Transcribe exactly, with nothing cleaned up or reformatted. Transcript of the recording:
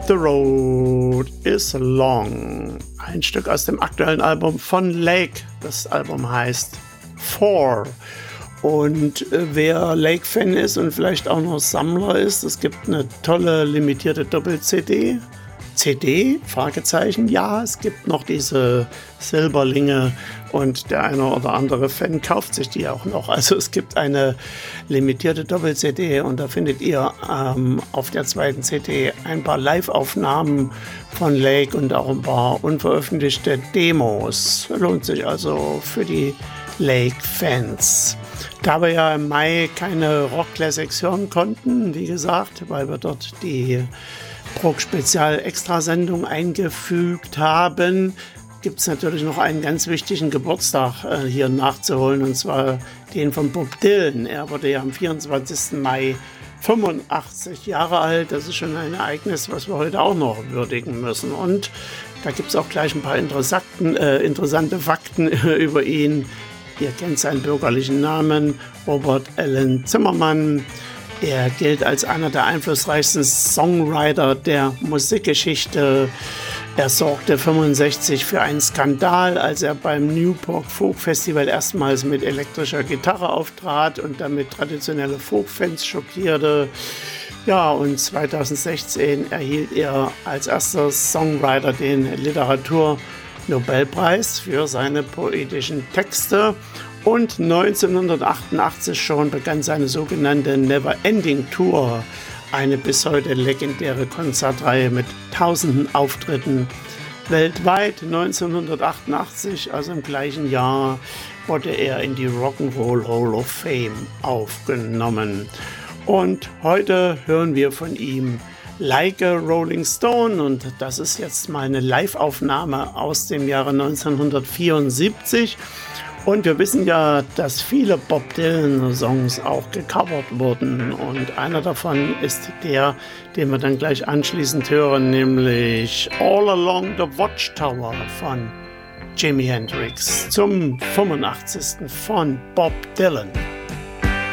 The Road is Long. Ein Stück aus dem aktuellen Album von Lake. Das Album heißt Four. Und äh, wer Lake-Fan ist und vielleicht auch noch Sammler ist, es gibt eine tolle limitierte Doppel-C D. C D? Fragezeichen. Ja, es gibt noch diese Silberlinge und der eine oder andere Fan kauft sich die auch noch. Also es gibt eine limitierte Doppel-C D und da findet ihr ähm, auf der zweiten C D ein paar Live-Aufnahmen von Lake und auch ein paar unveröffentlichte Demos. Lohnt sich also für die Lake-Fans. Da wir ja im Mai keine Rock-Classics hören konnten, wie gesagt, weil wir dort die Prog-Spezial-Extrasendung eingefügt haben, gibt es natürlich noch einen ganz wichtigen Geburtstag äh, hier nachzuholen, und zwar den von Bob Dylan. Er wurde ja am vierundzwanzigsten Mai fünfundachtzig Jahre alt. Das ist schon ein Ereignis, was wir heute auch noch würdigen müssen. Und da gibt es auch gleich ein paar äh, interessante Fakten über ihn. Ihr kennt seinen bürgerlichen Namen, Robert Allen Zimmermann. Er gilt als einer der einflussreichsten Songwriter der Musikgeschichte. Er sorgte fünfundsechzig für einen Skandal, als er beim Newport Folk Festival erstmals mit elektrischer Gitarre auftrat und damit traditionelle Folk-Fans schockierte. Ja, und zweitausendsechzehn erhielt er als erster Songwriter den Literatur-Nobelpreis für seine poetischen Texte. Und neunzehnhundertachtundachtzig schon begann seine sogenannte Never Ending Tour, eine bis heute legendäre Konzertreihe mit tausenden Auftritten weltweit. neunzehnhundertachtundachtzig, also im gleichen Jahr, wurde er in die Rock'n'Roll Hall of Fame aufgenommen. Und heute hören wir von ihm Like a Rolling Stone, und das ist jetzt mal eine Live-Aufnahme aus dem Jahre neunzehnhundertvierundsiebzig. Und wir wissen ja, dass viele Bob Dylan-Songs auch gecovert wurden. Und einer davon ist der, den wir dann gleich anschließend hören, nämlich All Along the Watchtower von Jimi Hendrix zum fünfundachtzigsten von Bob Dylan.